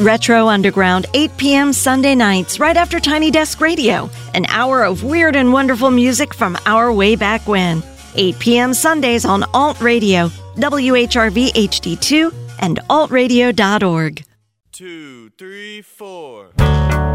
Retro Underground, 8 p.m. Sunday nights, right after Tiny Desk Radio. An hour of weird and wonderful music from our way back when. 8 p.m. Sundays on Alt Radio, WHRV HD2, and altradio.org. 2, 3, 4.